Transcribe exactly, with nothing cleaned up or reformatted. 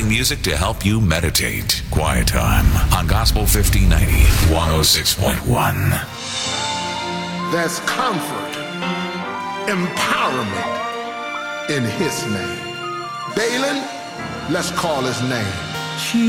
uplifting music to help you meditate. Quiet Time on Gospel fifteen ninety, one oh six point one. There's comfort, empowerment in his name. Balin, let's call his name.